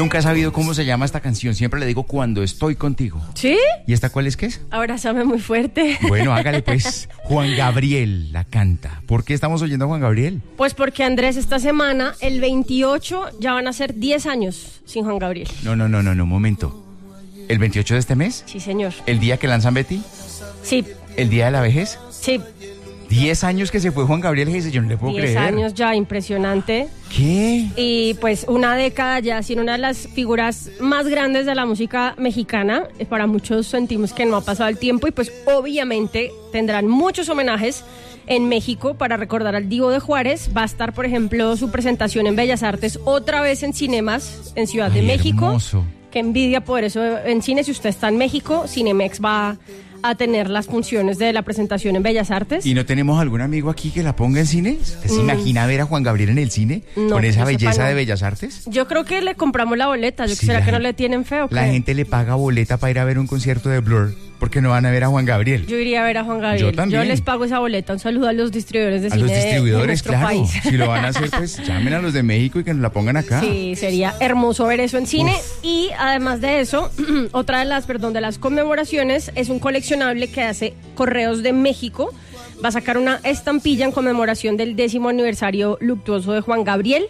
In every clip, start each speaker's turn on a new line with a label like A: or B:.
A: nunca he sabido cómo se llama esta canción. Siempre le digo Cuando estoy contigo.
B: ¿Sí?
A: ¿Y esta cuál es que es?
B: Abrázame muy fuerte.
A: Bueno, hágale pues. Juan Gabriel la canta. ¿Por qué estamos oyendo a Juan Gabriel?
B: Pues porque Andrés, esta semana, el 28, ya van a ser 10 años sin Juan Gabriel.
A: No, un momento. ¿El 28 de este mes?
B: Sí, señor.
A: ¿El día que lanzan Betty?
B: Sí.
A: ¿El día de la vejez?
B: Sí.
A: 10 años que se fue Juan Gabriel, yo no le puedo creer.
B: 10 años ya, impresionante.
A: ¿Qué?
B: Y pues una década ya, siendo una de las figuras más grandes de la música mexicana. Para muchos sentimos que no ha pasado el tiempo y pues obviamente tendrán muchos homenajes en México para recordar al Divo de Juárez. Va a estar, por ejemplo, su presentación en Bellas Artes otra vez en Cinemas, en Ciudad de México.
A: Hermoso.
B: Qué envidia por eso en cine. Si usted está en México, Cinemex va a tener las funciones de la presentación en Bellas Artes.
A: ¿Y no tenemos algún amigo aquí que la ponga en cine? ¿Usted se imagina ver a Juan Gabriel en el cine?
B: No,
A: con esa
B: que
A: belleza
B: sepa, no.
A: de Bellas Artes.
B: Yo creo que le compramos la boleta.
A: Sí,
B: ¿Será que no le tienen feo?
A: La gente le paga boleta para ir a ver un concierto de Blur porque no van a ver a Juan Gabriel.
B: Yo iría a ver a Juan Gabriel.
A: Yo también.
B: Yo les pago esa boleta. Un saludo a los distribuidores de
A: A
B: cine
A: los distribuidores,
B: de nuestro
A: claro.
B: país.
A: Si lo van a hacer, pues llamen a los de México y que nos la pongan acá.
B: Sí, sería hermoso ver eso en cine.
A: Uf.
B: Y además de eso, otra de las conmemoraciones es un coleccionable que hace Correos de México. Va a sacar una estampilla en conmemoración del 10º aniversario luctuoso de Juan Gabriel.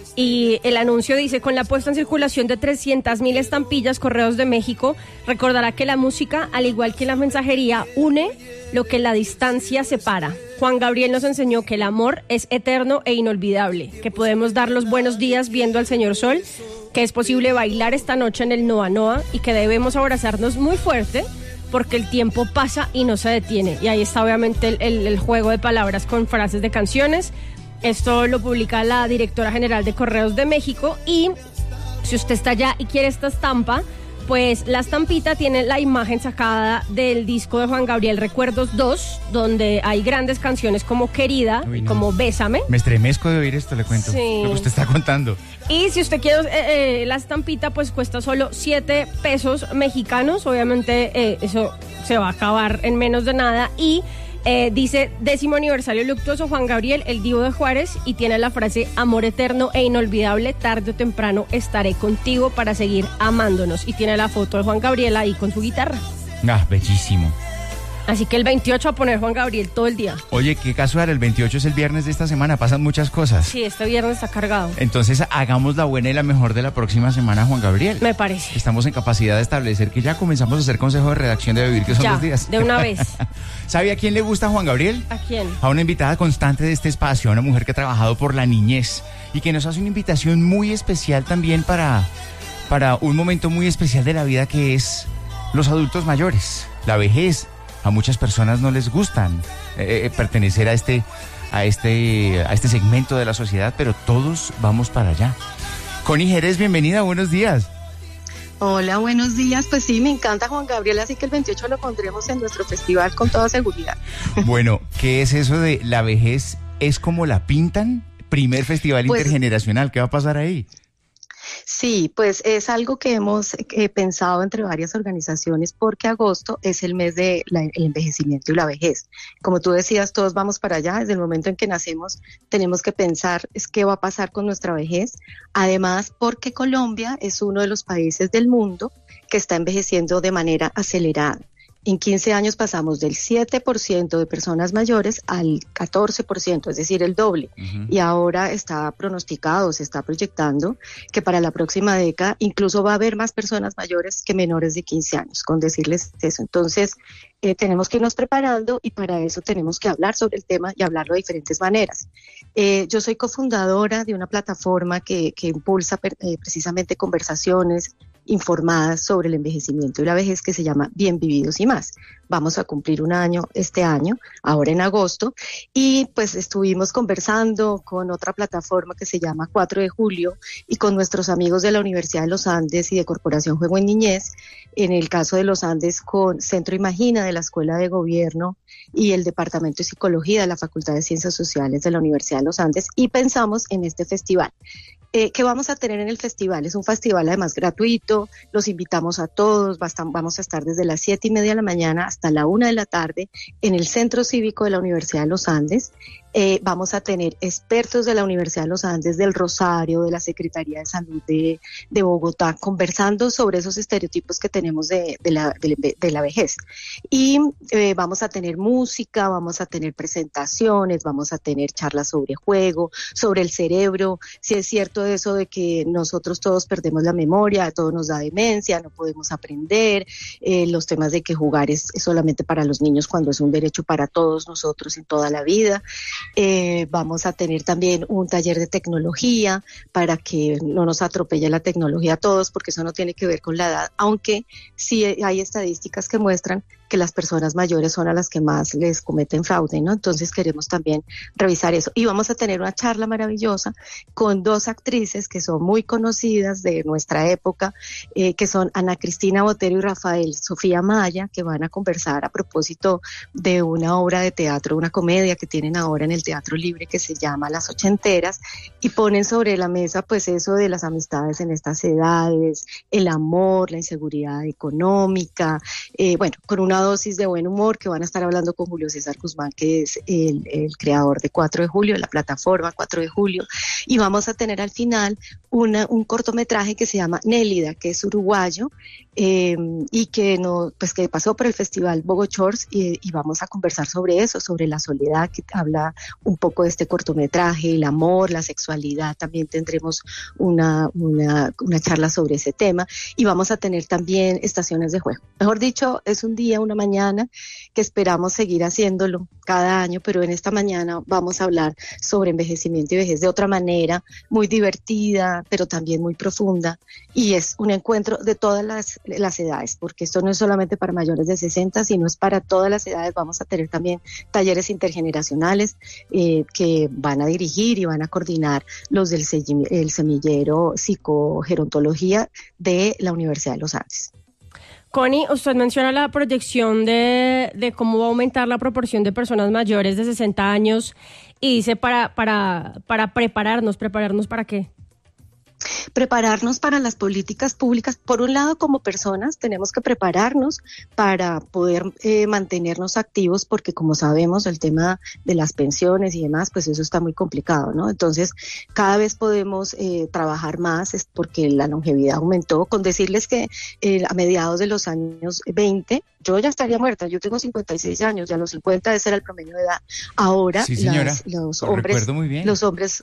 B: Y el anuncio dice: con la puesta en circulación de 300,000 estampillas, Correos de México recordará que la música, al igual que la mensajería, une lo que la distancia separa. Juan Gabriel nos enseñó que el amor es eterno e inolvidable, que podemos dar los buenos días viendo al señor Sol, que es posible bailar esta noche en el Noa Noa y que debemos abrazarnos muy fuerte porque el tiempo pasa y no se detiene. Y ahí está obviamente el juego de palabras con frases de canciones. Esto lo publica la directora general de Correos de México. Y si usted está allá y quiere esta estampa, pues la estampita tiene la imagen sacada del disco de Juan Gabriel Recuerdos 2, donde hay grandes canciones como Querida y como Bésame.
A: Me estremezco de oír esto, le cuento.
B: Sí.
A: Lo que usted está contando.
B: Y si usted quiere la estampita, pues cuesta solo 7 pesos mexicanos. Obviamente eso se va a acabar en menos de nada. Y dice 10º aniversario luctuoso Juan Gabriel, el Divo de Juárez, y tiene la frase: amor eterno e inolvidable, tarde o temprano estaré contigo para seguir amándonos. Y tiene la foto de Juan Gabriel ahí con su guitarra.
A: Ah, bellísimo.
B: Así que el 28 a poner Juan Gabriel todo el día.
A: Oye, qué casual, el 28 es el viernes de esta semana, pasan muchas cosas.
B: Sí, este viernes está cargado.
A: Entonces hagamos la buena y la mejor de la próxima semana, Juan Gabriel.
B: Me parece.
A: Estamos en capacidad de establecer que ya comenzamos a hacer consejo de redacción de Vivir, que son
B: Ya,
A: 2 días.
B: de una vez.
A: ¿Sabe a quién le gusta Juan Gabriel?
B: ¿A quién?
A: A una invitada constante de este espacio, a una mujer que ha trabajado por la niñez y que nos hace una invitación muy especial también para un momento muy especial de la vida, que es los adultos mayores, la vejez. A muchas personas no les gustan pertenecer a este segmento de la sociedad, pero todos vamos para allá. Connie Jerez, bienvenida, buenos días.
C: Hola, buenos días. Pues sí, me encanta Juan Gabriel, así que el 28 lo pondremos en nuestro festival con toda seguridad.
A: Bueno, ¿qué es eso de la vejez? ¿Es como la pintan? Primer festival intergeneracional, ¿qué va a pasar ahí?
C: Sí, pues es algo que hemos pensado entre varias organizaciones, porque agosto es el mes del envejecimiento y la vejez. Como tú decías, todos vamos para allá. Desde el momento en que nacemos tenemos que pensar qué va a pasar con nuestra vejez. Además, porque Colombia es uno de los países del mundo que está envejeciendo de manera acelerada. En 15 años pasamos del 7% de personas mayores al 14%, es decir, el doble. Uh-huh. Y ahora está pronosticado, se está proyectando que para la próxima década incluso va a haber más personas mayores que menores de 15 años, con decirles eso. Entonces, tenemos que irnos preparando, y para eso tenemos que hablar sobre el tema y hablarlo de diferentes maneras. Yo soy cofundadora de una plataforma que impulsa precisamente conversaciones informadas sobre el envejecimiento y la vejez, que se llama Bien Vividos y Más. Vamos a cumplir un año este año, ahora en agosto, y pues estuvimos conversando con otra plataforma que se llama 4 de Julio y con nuestros amigos de la Universidad de los Andes y de Corporación Juego en Niñez. En el caso de los Andes, con Centro Imagina de la Escuela de Gobierno y el Departamento de Psicología de la Facultad de Ciencias Sociales de la Universidad de los Andes, y pensamos en este festival. ¿Qué vamos a tener en el festival? Es un festival además gratuito, los invitamos a todos, vamos a estar desde las 7:30 de la mañana hasta la 1 de la tarde en el Centro Cívico de la Universidad de los Andes. Vamos a tener expertos de la Universidad de los Andes, del Rosario, de la Secretaría de Salud de Bogotá, conversando sobre esos estereotipos que tenemos de la vejez. Y vamos a tener música, vamos a tener presentaciones, vamos a tener charlas sobre juego, sobre el cerebro, si es cierto eso de que nosotros todos perdemos la memoria, todo nos da demencia, no podemos aprender, los temas de que jugar es solamente para los niños cuando es un derecho para todos nosotros en toda la vida. Vamos a tener también un taller de tecnología para que no nos atropelle la tecnología a todos, porque eso no tiene que ver con la edad, aunque sí hay estadísticas que muestran que las personas mayores son a las que más les cometen fraude, ¿no? Entonces queremos también revisar eso. Y vamos a tener una charla maravillosa con 2 actrices que son muy conocidas de nuestra época, que son Ana Cristina Botero y Rafael Sofía Maya, que van a conversar a propósito de una obra de teatro, una comedia que tienen ahora en el Teatro Libre que se llama Las Ochenteras, y ponen sobre la mesa pues eso de las amistades en estas edades, el amor, la inseguridad económica, bueno, con una dosis de buen humor, que van a estar hablando con Julio César Guzmán, que es el creador de 4 de julio, la plataforma 4 de julio, y vamos a tener al final un cortometraje que se llama Nélida, que es uruguayo, y que pasó por el Festival Bogochors, y vamos a conversar sobre eso, sobre la soledad, que habla un poco de este cortometraje, el amor, la sexualidad. También tendremos una charla sobre ese tema, y vamos a tener también estaciones de juego. Mejor dicho, es un día, una mañana que esperamos seguir haciéndolo cada año, pero en esta mañana vamos a hablar sobre envejecimiento y vejez de otra manera, muy divertida, pero también muy profunda, y es un encuentro de todas las edades, porque esto no es solamente para mayores de 60, sino es para todas las edades. Vamos a tener también talleres intergeneracionales que van a dirigir y van a coordinar los del el semillero psicogerontología de la Universidad de los Andes.
B: Connie, usted menciona la proyección de cómo va a aumentar la proporción de personas mayores de 60 años y dice para ¿prepararnos para qué?
C: Prepararnos para las políticas públicas. Por un lado, como personas tenemos que prepararnos para poder mantenernos activos, porque como sabemos el tema de las pensiones y demás, pues eso está muy complicado, ¿no? Entonces cada vez podemos trabajar más, es porque la longevidad aumentó. Con decirles que a mediados de los años 20 yo ya estaría muerta. Yo tengo 56 años, ya a los 50 ese era el promedio de edad. Ahora
A: sí, señora,
C: los hombres,
A: recuerdo muy bien.
C: los hombres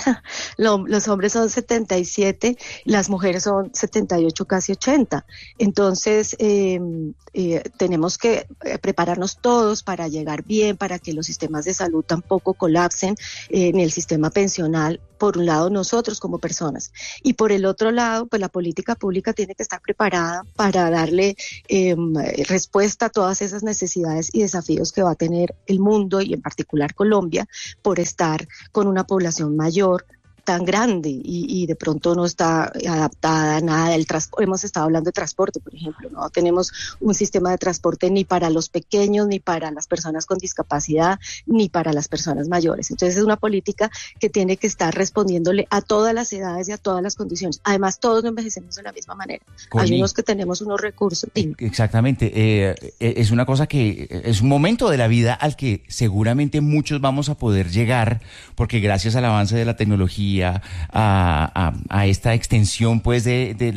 C: son 77, las mujeres son 78, casi 80. Entonces tenemos que prepararnos todos para llegar bien, para que los sistemas de salud tampoco colapsen, ni el sistema pensional. Por un lado nosotros como personas, y por el otro lado pues la política pública tiene que estar preparada para darle respuesta a todas esas necesidades y desafíos que va a tener el mundo, y en particular Colombia, por estar con una población mayor tan grande y de pronto no está adaptada a nada. Hemos estado hablando de transporte, por ejemplo, no tenemos un sistema de transporte ni para los pequeños, ni para las personas con discapacidad, ni para las personas mayores. Entonces es una política que tiene que estar respondiéndole a todas las edades y a todas las condiciones. Además, todos no envejecemos de la misma manera. Hay unos que tenemos unos recursos.
A: Exactamente. Es una cosa que es un momento de la vida al que seguramente muchos vamos a poder llegar, porque gracias al avance de la tecnología, a esta extensión pues de